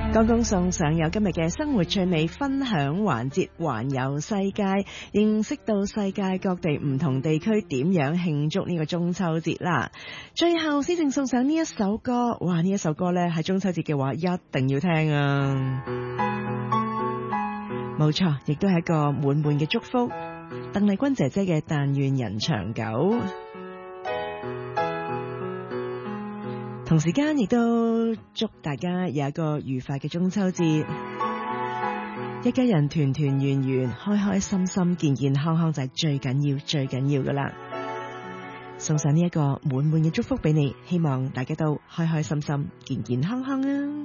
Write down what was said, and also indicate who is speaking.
Speaker 1: 剛剛送上有今日嘅生活趣味分享環節，環遊世界，認識到世界各地唔同地區點樣慶祝呢個中秋節啦。最後先正送上呢一首歌，哇！呢一首歌呢，喺中秋節嘅話一定要聽啊！冇錯，亦都係一個滿滿嘅祝福。鄧麗君姐姐嘅《但願人長久》。同時間亦都祝大家有一個愉快嘅中秋節，一家人團團圓圓、開開心心、健健康康就係最緊要、最緊要㗎喇。送上呢一個滿滿嘅祝福俾你，希望大家都開開心心、健健康康啊！